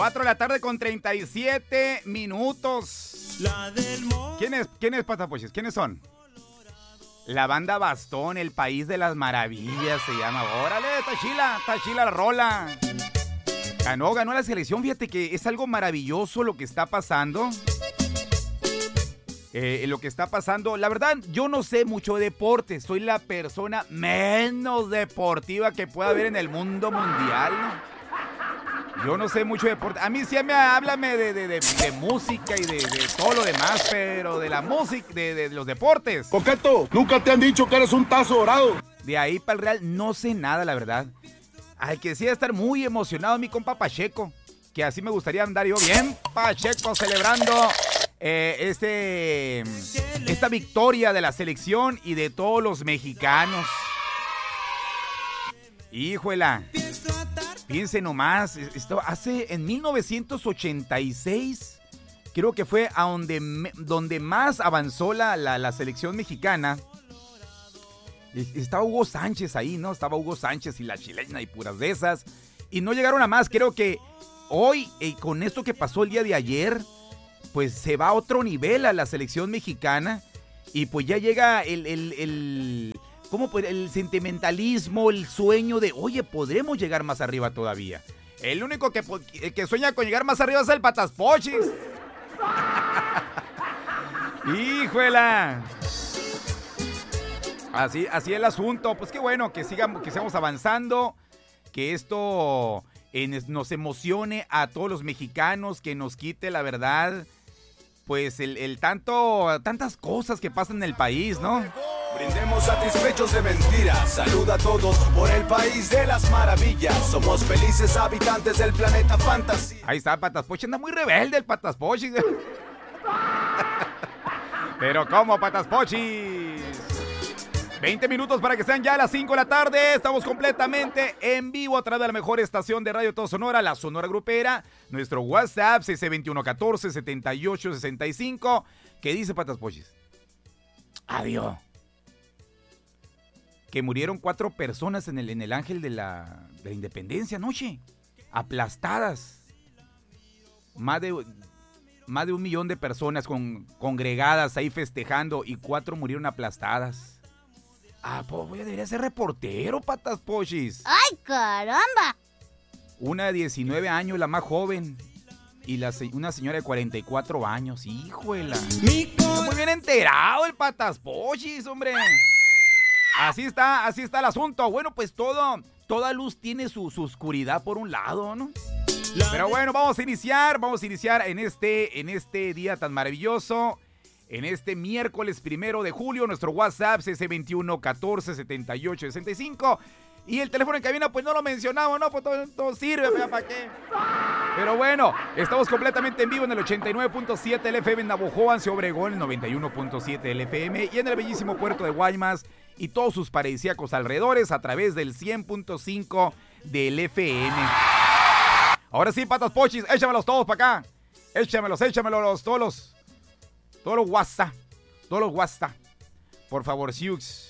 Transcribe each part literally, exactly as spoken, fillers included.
cuatro de la tarde con treinta y siete minutos. ¿Quién es, quién es Patapoches? ¿Quiénes son? La banda Bastón, el país de las maravillas se llama. Órale, Tachila, Tachila la rola. Ganó, ganó la selección. Fíjate que es algo maravilloso lo que está pasando. Eh, lo que está pasando. La verdad, yo no sé mucho de deporte. Soy la persona menos deportiva que pueda haber en el mundo mundial, ¿no? Yo no sé mucho de deporte. A mí sí me háblame de, de, de, de música y de, de todo lo demás, pero de la música, de, de los deportes. Coqueto, nunca te han dicho que eres un tazo dorado. De ahí para el Real no sé nada, la verdad. Al que sí debe estar muy emocionado mi compa Pacheco, que así me gustaría andar yo bien. Pacheco celebrando eh, este, esta victoria de la selección y de todos los mexicanos. Híjuela. Piense nomás, esto hace en mil novecientos ochenta y seis, creo que fue a donde, donde más avanzó la, la, la selección mexicana. Estaba Hugo Sánchez ahí, ¿no? Estaba Hugo Sánchez y la chilena y puras de esas. Y no llegaron a más. Creo que hoy, eh, con esto que pasó el día de ayer, pues se va a otro nivel a la selección mexicana. Y pues ya llega el... el, el ¿Cómo puede? El sentimentalismo, el sueño de, oye, podremos llegar más arriba todavía. El único que, que sueña con llegar más arriba es el Pataspochis. ¡Híjuela! Así, así el asunto. Pues qué bueno que sigamos, que sigamos avanzando, que esto eh, nos emocione a todos los mexicanos, que nos quite la verdad, pues el, el tanto, tantas cosas que pasan en el país, ¿no? Brindemos satisfechos de mentiras. Saluda a todos por el país de las maravillas. Somos felices habitantes del planeta fantasía. Ahí está el Pataspochis, anda muy rebelde el Pataspochis. Pero ¿cómo, Pataspochis? veinte minutos para que sean ya las cinco de la tarde. Estamos completamente en vivo a través de la mejor estación de radio todo Sonora, la Sonora Grupera. Nuestro WhatsApp, C C veintiuno catorce setenta y ocho sesenta y cinco. ¿Qué dice Pataspochis? Adiós. Que murieron cuatro personas en el, en el Ángel de la, de la Independencia anoche. Aplastadas. Más de, más de un millón de personas con, congregadas ahí festejando y cuatro murieron aplastadas. Ah, pues voy a debería ser reportero, Pataspochis. ¡Ay, caramba! Una de diecinueve años, la más joven. Y la, una señora de cuarenta y cuatro años. ¡Híjuela! Está muy bien enterado el Pataspochis, hombre. Así está, así está el asunto. Bueno, pues todo, toda luz tiene su, su oscuridad por un lado, ¿no? Pero bueno, vamos a iniciar, vamos a iniciar en este, en este día tan maravilloso, en este miércoles primero de julio, nuestro WhatsApp C C veintiuno catorce setenta y ocho sesenta y cinco. Y el teléfono en cabina, pues no lo mencionamos, ¿no? Pues todo, todo sirve, ¿para qué? Pero bueno, estamos completamente en vivo en el ochenta y nueve punto siete L F M en Navojoa, en Obregón, el noventa y uno punto siete L F M y en el bellísimo puerto de Guaymas y todos sus paradisíacos alrededores a través del cien punto cinco del F M. Ahora sí, Pataspochis, échamelos todos para acá. Échamelos, échamelos todos los, todos los WhatsApp, todos los WhatsApp. Por favor, Siux.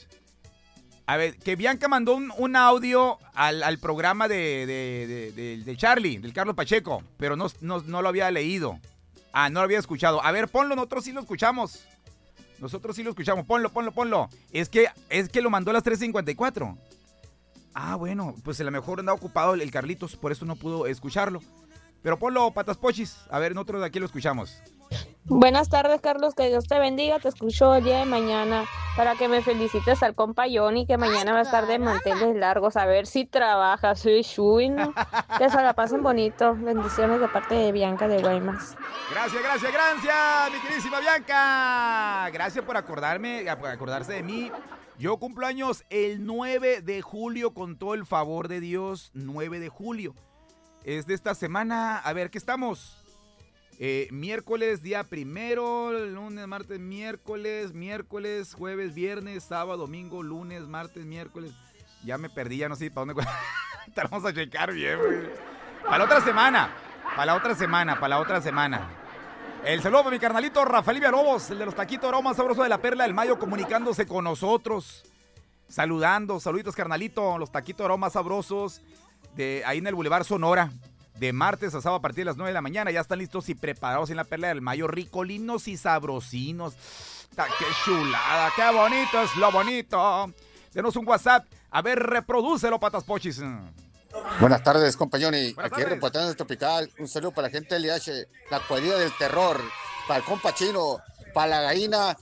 A ver, que Bianca mandó un, un audio al, al programa de, de, de, de, de Charlie, del Carlos Pacheco, pero no, no, no lo había leído. Ah, no lo había escuchado. A ver, ponlo, nosotros sí lo escuchamos. Nosotros sí lo escuchamos. Ponlo, ponlo, ponlo. Es que, es que lo mandó a las tres cincuenta y cuatro. Ah, bueno, pues a lo mejor andaba ocupado el, el Carlitos, por eso no pudo escucharlo. Pero ponlo, Pataspochis. A ver, nosotros de aquí lo escuchamos. Buenas tardes, Carlos, que Dios te bendiga, te escucho el día de mañana para que me felicites al compa Johnny, que mañana va a estar de manteles largos, a ver si trabaja, soy Shui, ¿no? Que se la pasen bonito, bendiciones de parte de Bianca de Guaymas. Gracias, gracias, gracias, mi queridísima Bianca, gracias por acordarme, por acordarse de mí. Yo cumplo años el nueve de julio, con todo el favor de Dios, nueve de julio, es de esta semana, a ver, ¿qué estamos? Eh, miércoles, día primero, lunes, martes, miércoles, miércoles, jueves, viernes, sábado, domingo, lunes, martes, miércoles. Ya me perdí, ya no sé para dónde. Te vamos a checar bien, güey. Para la otra semana, para la otra semana, para la otra semana. El saludo para mi carnalito Rafael Villalobos, el de los taquitos aroma sabroso de la Perla del Mayo, comunicándose con nosotros. Saludando, saluditos carnalito, los taquitos aroma sabrosos de ahí en el Boulevard Sonora. de martes a sábado a partir de las nueve de la mañana. Ya están listos y preparados en la Perla del Mayo, ricolinos y sabrosinos. ¡Qué chulada! ¡Qué bonito es lo bonito! Denos un WhatsApp. A ver, reprodúcelo, Patas Pochis. Buenas tardes, compañoni. Buenas Aquí reportando el Tropical. Un saludo para la gente del I H, la cuadrilla del terror, para el compa Chino, para la gallina,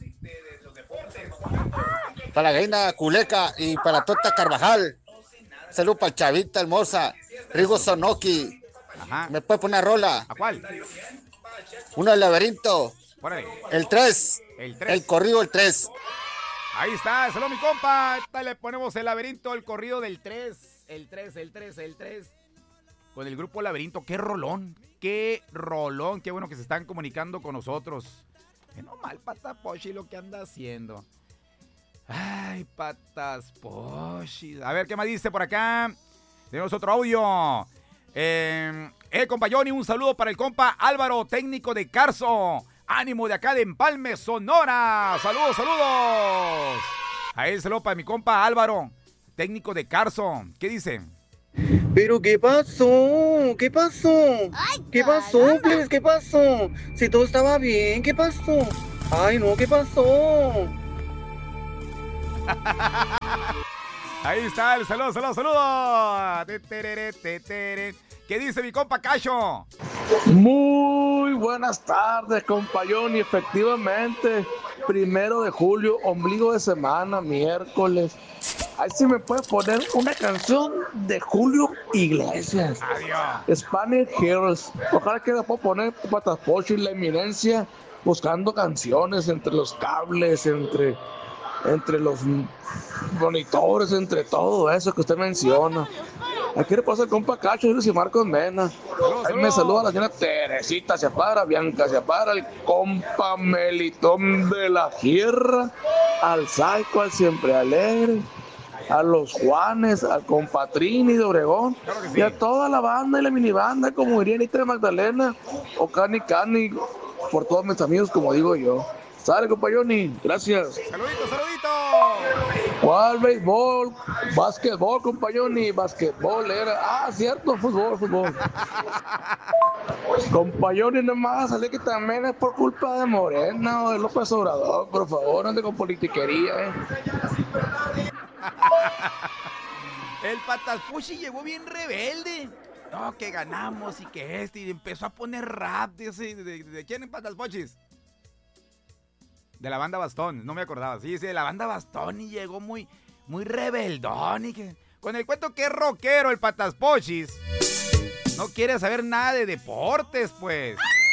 para la gallina Culeca y para Tota Carvajal. Saludo para el Chavita Hermosa, Rigo Sonoki. Ajá. ¿Me puede poner rola? ¿A cuál? Uno del laberinto. Pórale. El tres. El tres. El corrido el tres. Ahí está, saludos mi compa. Esta le ponemos el laberinto, el corrido del tres. El tres, el tres, el tres. Con el grupo Laberinto. Qué rolón, qué rolón. Qué bueno que se están comunicando con nosotros. Que no mal, Patas Pochis, lo que anda haciendo. Ay, Patas Pochis. A ver, ¿qué más dice por acá? Tenemos otro audio. Eh, eh, compa Johnny, un saludo para el compa Álvaro, técnico de Carso. Ánimo de acá de Empalme, Sonora. Saludos, saludos. Ahí el saludo para mi compa Álvaro, técnico de Carso. ¿Qué dice? ¿Pero qué pasó? ¿Qué pasó? Ay, ¿Qué pasó, caramba. pues? ¿Qué pasó? Si todo estaba bien, ¿qué pasó? Ay, no, ¿qué pasó? Ahí está el saludo, saludo, saludo. Tetere, tetere. ¿Qué dice mi compa Cacho? Muy buenas tardes, compayón, y efectivamente, primero de julio, ombligo de semana, miércoles. Ahí sí me puede poner una canción de Julio Iglesias. Adiós. Spanish Girls. Ojalá que la pueda poner Patas Pochis, la eminencia, buscando canciones entre los cables, entre, entre los monitores, entre todo eso que usted menciona. Aquí le pasa el compa Cacho y Marcos Mena. Ahí me saluda la señora Teresita Ciapara, Bianca Ciapara, el compa Melitón de la Sierra, al Saico, al Siempre Alegre, a los Juanes, al compa Trini de Obregón, Claro que sí. y a toda la banda y la minibanda, como diría Anita de Magdalena, o Cani Cani, por todos mis amigos, como digo yo. Sale, compa Johnny, gracias. Saludito, saludito. ¿Cuál béisbol? Básquetbol, compa Johnny, básquetbol era. Ah, cierto, fútbol, fútbol. Compa Johnny, nomás sale que también es por culpa de Morena o de López Obrador. Por favor, ande con politiquería, eh. El Patas Pochis llegó bien rebelde. No, que ganamos y que este. Y empezó a poner rap. ¿De, ese, de, de, de quién en Patas Pochis? De la banda Bastón, no me acordaba. Sí, sí, de la banda Bastón y llegó muy, muy rebeldón. Y que, con el cuento que es rockero el Patas Pochis. No quiere saber nada de deportes, pues.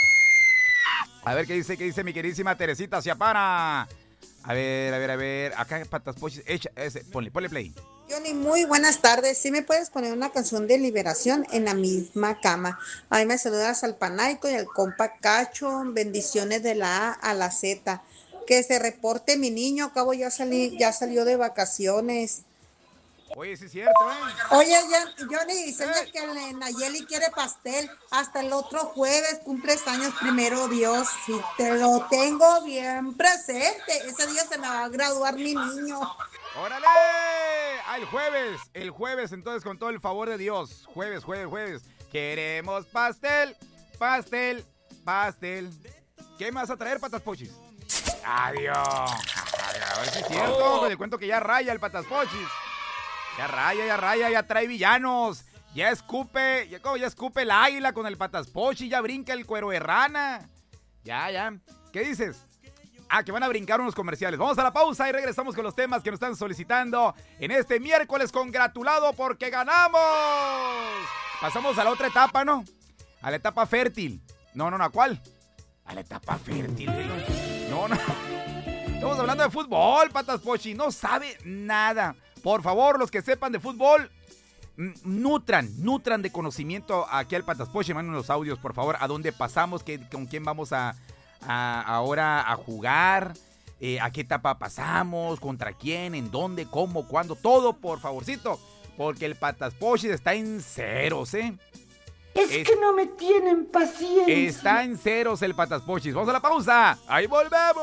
A ver qué dice, qué dice mi queridísima Teresita Ciapara. A ver, a ver, a ver. Acá Patas Pochis, echa, ese, ponle, ponle play. Johnny, muy buenas tardes. ¿Sí me puedes poner una canción de Liberación en la misma cama? A mí me saludas al Panaico y al compa Cacho. Bendiciones de la A a la Z. Que se reporte mi niño, acabo ya salí, ya salió de vacaciones. Oye, sí es cierto, ¿eh? Oye, ya- Johnny, dice que el Nayeli quiere pastel hasta el otro jueves, cumples años, primero Dios. Si te lo tengo bien presente, ese día se me va a graduar mi niño. ¡Órale! Ah, el jueves, el jueves, entonces, con todo el favor de Dios. Jueves, jueves, jueves. Queremos pastel, pastel, pastel. ¿Qué me vas a traer, Patas Pochis? Adiós. Ay, a ver si es cierto. Me le cuento que ya raya el Patas Pochis. Ya raya, ya raya, ya trae villanos. Ya escupe, ya, ¿cómo? Ya escupe el águila con el Patas Pochis. Ya brinca el cuero de rana. Ya, ya. ¿Qué dices? Ah, que van a brincar unos comerciales. Vamos a la pausa y regresamos con los temas que nos están solicitando en este miércoles congratulado porque ganamos. Pasamos a la otra etapa, ¿no? A la etapa fértil. No, no, no, ¿a cuál? A la etapa fértil. No, no. Estamos hablando de fútbol, Patas Pochis. No sabe nada. Por favor, los que sepan de fútbol, nutran, nutran de conocimiento aquí al Patas Pochis. Manden los audios, por favor, a dónde pasamos, qué, con quién vamos a, a ahora a jugar, eh, a qué etapa pasamos, contra quién, en dónde, cómo, cuándo, todo, por favorcito. Porque el Patas Pochis está en ceros, ¿eh? Es, es que no me tienen paciencia. Está en ceros el Patas Pochis. Vamos a la pausa. ¡Ahí volvemos!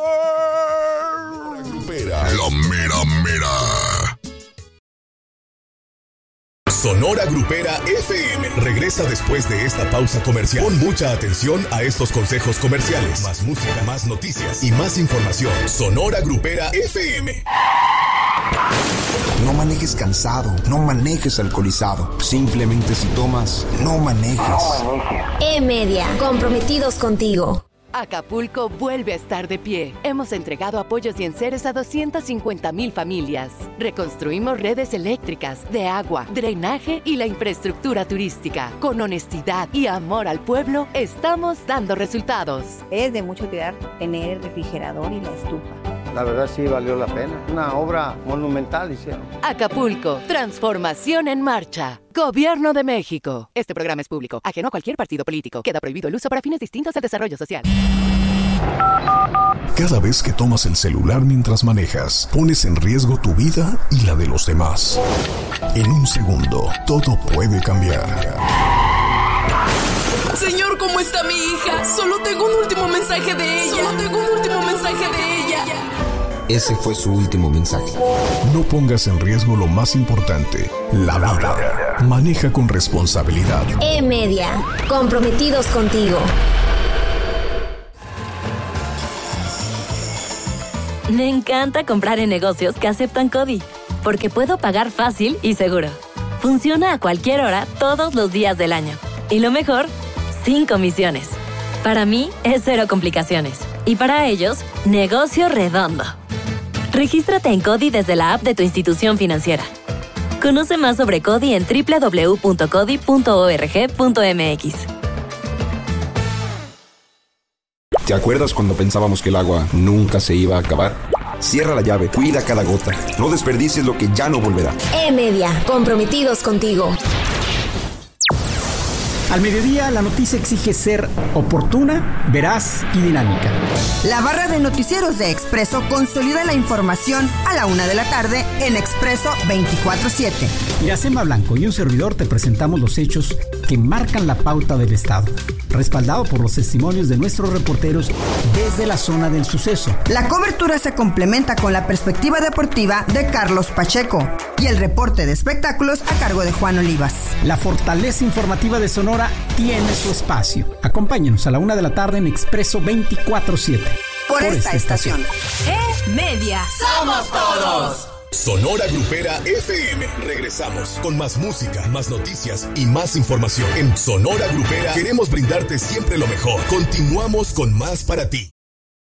La mera, mera. Sonora Grupera F M regresa después de esta pausa comercial. Pon mucha atención a estos consejos comerciales. Más música, más noticias y más información. Sonora Grupera F M. No manejes cansado, no manejes alcoholizado. Simplemente si tomas, no manejes. No manejes. E-Media, comprometidos contigo. Acapulco vuelve a estar de pie. Hemos entregado apoyos y enseres a doscientas cincuenta mil familias. Reconstruimos redes eléctricas, de agua, drenaje y la infraestructura turística. Con honestidad y amor al pueblo, estamos dando resultados. Es de mucha utilidad tener el refrigerador y la estufa. La verdad sí valió la pena. Una obra monumental hicieron. Acapulco, transformación en marcha. Gobierno de México. Este programa es público, ajeno a cualquier partido político. Queda prohibido el uso para fines distintos al desarrollo social. Cada vez que tomas el celular mientras manejas, pones en riesgo tu vida y la de los demás. En un segundo, todo puede cambiar. Señor, ¿cómo está mi hija? Solo tengo un último mensaje de ella. Solo tengo un último mensaje de ella. Ese fue su último mensaje. No pongas en riesgo lo más importante, la vida. Maneja con responsabilidad. E-Media, comprometidos contigo. Me encanta comprar en negocios que aceptan CODI, porque puedo pagar fácil y seguro. Funciona a cualquier hora, todos los días del año. Y lo mejor, sin comisiones. Para mí es cero complicaciones. Y para ellos, negocio redondo. Regístrate en CODI desde la app de tu institución financiera. Conoce más sobre CODI en doble u doble u doble u punto codi punto org punto m x. ¿Te acuerdas cuando pensábamos que el agua nunca se iba a acabar? Cierra la llave, cuida cada gota. No desperdicies lo que ya no volverá. E-Media, comprometidos contigo. Al mediodía, la noticia exige ser oportuna, veraz y dinámica. La barra de noticieros de Expreso consolida la información a la una de la tarde en Expreso veinticuatro siete. Iracema Blanco y un servidor te presentamos los hechos que marcan la pauta del Estado, respaldado por los testimonios de nuestros reporteros desde la zona del suceso. La cobertura se complementa con la perspectiva deportiva de Carlos Pacheco y el reporte de espectáculos a cargo de Juan Olivas. La fortaleza informativa de Sonora tiene su espacio. Acompáñenos a la una de la tarde en Expreso veinticuatro siete. Por, por esta, esta estación. estación. E-Media. ¡Somos todos! Sonora Grupera F M. Regresamos con más música, más noticias y más información. En Sonora Grupera queremos brindarte siempre lo mejor. Continuamos con más para ti.